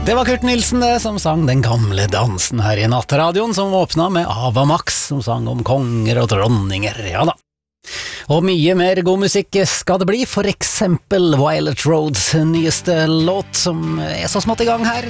Det var Kurt Nilsen det, som sang Den gamle dansen her i Nattradioen, som åpna med Ava Max, som sang om konger og dronninger, ja da. Og mye mer god musikk skal det bli, for eksempel Violet Roads nyeste låt, som er så smått i gang her.